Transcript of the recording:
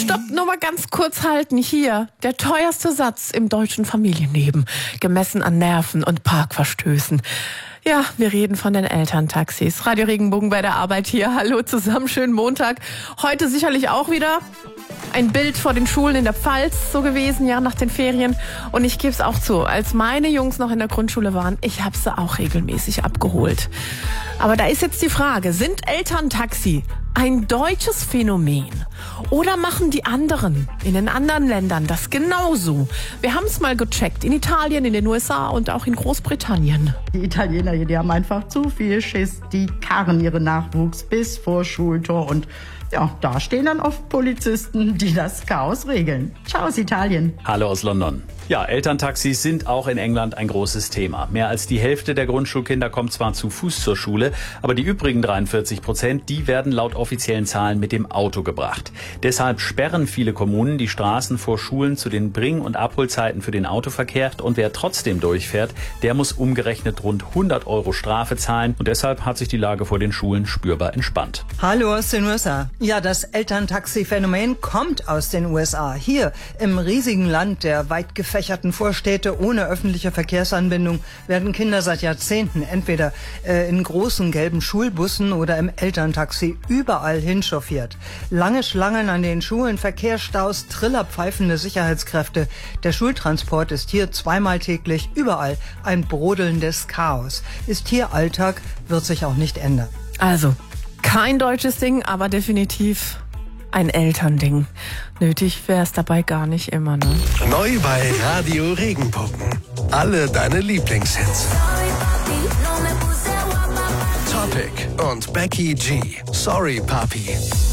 Stopp, nur mal ganz kurz halten. Hier, der teuerste Satz im deutschen Familienleben, gemessen an Nerven und Parkverstößen. Ja, wir reden von den Elterntaxis. Radio Regenbogen bei der Arbeit hier. Hallo zusammen, schönen Montag. Heute sicherlich auch wieder ein Bild vor den Schulen in der Pfalz so gewesen, ja, nach den Ferien. Und ich gebe es auch zu, als meine Jungs noch in der Grundschule waren, ich habe sie auch regelmäßig abgeholt. Aber da ist jetzt die Frage, sind Elterntaxi ein deutsches Phänomen? Oder machen die anderen in den anderen Ländern das genauso? Wir haben es mal gecheckt, in Italien, in den USA und auch in Großbritannien. Die Italiener hier, die haben einfach zu viel Schiss. Die karren ihren Nachwuchs bis vor Schultor und ja, da stehen dann oft Polizisten, die das Chaos regeln. Ciao aus Italien. Hallo aus London. Ja, Elterntaxis sind auch in England ein großes Thema. Mehr als die Hälfte der Grundschulkinder kommt zwar zu Fuß zur Schule, aber die übrigen 43%, die werden laut offiziellen Zahlen mit dem Auto gebracht. Deshalb sperren viele Kommunen die Straßen vor Schulen zu den Bring- und Abholzeiten für den Autoverkehr. Und wer trotzdem durchfährt, der muss umgerechnet rund 100 € Strafe zahlen. Und deshalb hat sich die Lage vor den Schulen spürbar entspannt. Hallo aus den USA. Ja, das Elterntaxi-Phänomen kommt aus den USA. Hier im riesigen Land der weit gefächerten Vorstädte ohne öffentliche Verkehrsanbindung werden Kinder seit Jahrzehnten entweder in großen gelben Schulbussen oder im Elterntaxi überall hinchauffiert. Lange Schlangen an den Schulen, Verkehrsstaus, trillerpfeifende Sicherheitskräfte. Der Schultransport ist hier zweimal täglich überall ein brodelndes Chaos. Ist hier Alltag, wird sich auch nicht ändern. Also, kein deutsches Ding, aber definitiv ein Elternding. Nötig wäre es dabei gar nicht immer, ne? Neu bei Radio Regenbogen. Alle deine Lieblingshits. Topic und Becky G. Sorry, Papi.